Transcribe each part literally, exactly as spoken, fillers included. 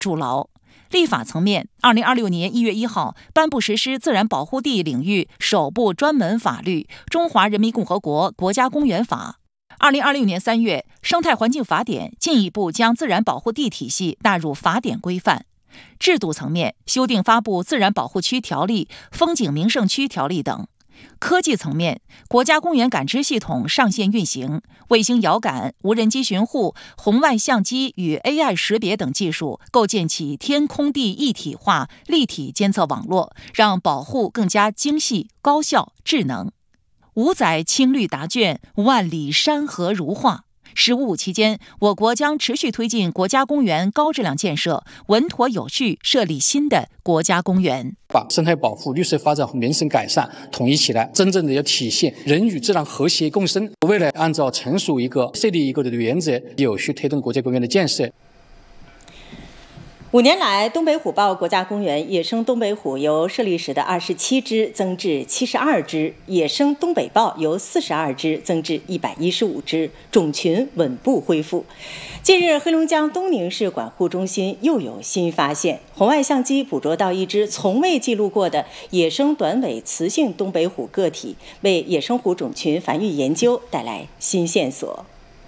筑牢。立法层面，二零二六年一月一号颁布实施自然保护地领域首部专门法律《中华人民共和国国家公园法》。二零二六年三月，《生态环境法典》进一步将自然保护地体系纳入法典规范。制度层面，修订发布《自然保护区条例》《风景名胜区条例》等。科技层面，国家公园感知系统上线运行，卫星遥感、无人机巡护、红外相机与 A I 识别等技术构建起天空地一体化立体监测网络，让保护更加精细、高效、智能。五载青绿答卷，万里山河如画。十五期间，我国将持续推进国家公园高质量建设，稳妥有序设立新的国家公园， 把生态保护、绿色发展和民生改善统一起来，真正的要体现人与自然和谐共生。未来按照成熟一个、设立一个的原则，有序推动国家公园的建设。 五年来，东北虎豹国家公园野生东北虎由设立时的二十七只增至七十二只，野生东北豹由四十二只增至一百一十五只，种群稳步恢复。近日，黑龙江东宁市管护中心又有新发现，红外相机捕捉到一只从未记录过的野生短尾雌性东北虎个体，为野生虎种群繁育研究带来新线索。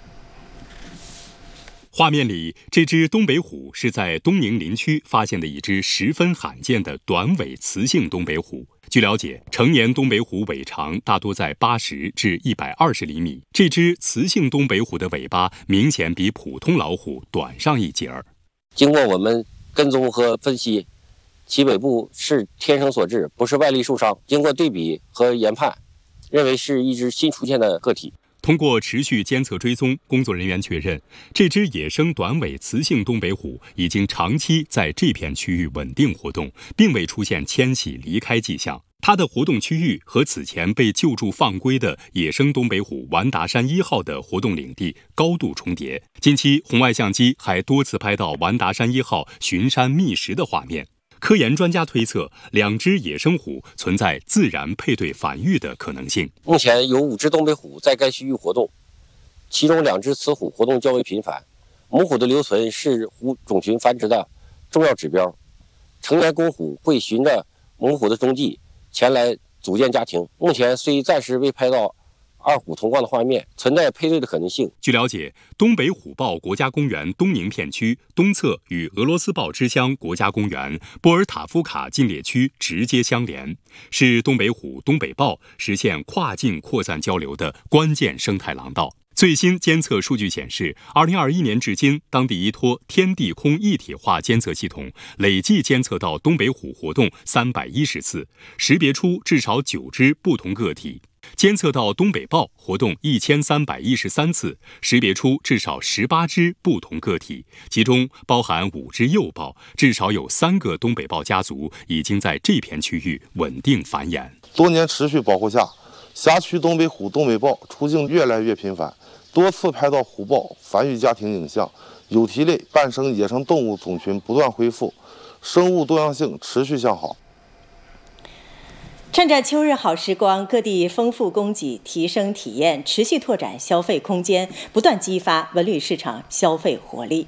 画面里，这只东北虎是在东宁林区发现的一只十分罕见的短尾雌性东北虎。据了解，成年东北虎尾长大多在八十至一百二十厘米，这只雌性东北虎的尾巴明显比普通老虎短上一截儿。 经过我们跟踪和分析，其尾部是天生所致，不是外力受伤。经过对比和研判，认为是一只新出现的个体。 通过持续监测追踪，工作人员确认，这只野生短尾雌性东北虎已经长期在这片区域稳定活动，并未出现迁徙离开迹象。它的活动区域和此前被救助放归的野生东北虎完达山一号的活动领地高度重叠。近期，红外相机还多次拍到完达山一号巡山觅食的画面。科研专家推测，两只野生虎存在自然配对繁育的可能性。 目前有五只东北虎在该区域活动，其中两只雌虎活动较为频繁。母虎的留存是虎种群繁殖的重要指标。成年公虎会循着母虎的踪迹前来组建家庭。目前虽暂时未拍到二虎同框的画面，存在配对的可能性。 据了解，东北虎豹国家公园东宁片区东侧与俄罗斯豹之乡国家公园波尔塔夫卡禁猎区直接相连，是东北虎、东北豹实现跨境扩散交流的关键生态廊道。最新监测数据显示，二零二一年至今，当地依托天地空一体化监测系统，累计监测到东北虎活动三百一十次，识别出至少九只不同个体。监测到东北豹活动一千三百一十三次，识别出至少十八只不同个体，其中包含五只幼豹，至少有三个东北豹家族已经在这片区域稳定繁衍。 多年持续保护下，辖区东北虎、东北豹出境越来越频繁，多次拍到虎豹繁育家庭影像，有蹄类半生野生动物种群不断恢复，生物多样性持续向好。 趁着秋日好时光，各地丰富供给，提升体验，持续拓展消费空间，不断激发文旅市场消费活力。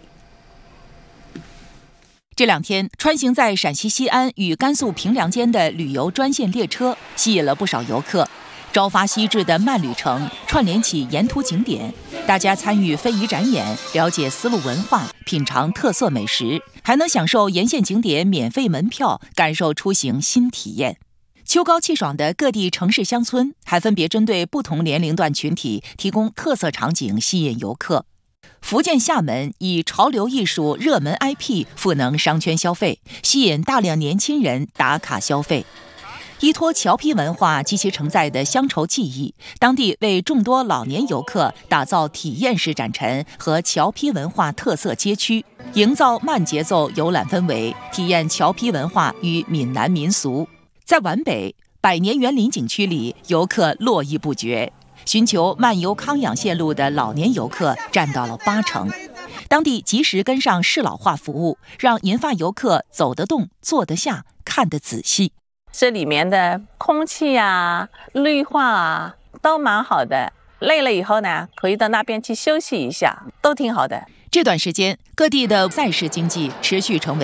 这两天，穿行在陕西西安与甘肃平凉间的旅游专线列车吸引了不少游客。朝发夕至的慢旅程串联起沿途景点，大家参与非遗展演，了解丝路文化，品尝特色美食，还能享受沿线景点免费门票，感受出行新体验。秋高气爽的各地城市乡村，还分别针对不同年龄段群体提供特色场景，吸引游客。福建厦门以潮流艺术热门 I P 赋能商圈消费，吸引大量年轻人打卡消费。依托侨批文化及其承载的乡愁记忆，当地为众多老年游客打造体验式展陈和侨批文化特色街区，营造慢节奏游览氛围，体验侨批文化与闽南民俗。在皖北百年园林景区里，游客络绎不绝，寻求漫游康养线路的老年游客占到了八成。当地及时跟上适老化服务，让银发游客走得动、坐得下、看得仔细。 这里面的空气啊、绿化啊都蛮好的，累了以后呢，可以到那边去休息一下，都挺好的。 这段时间，各地的赛事经济持续成为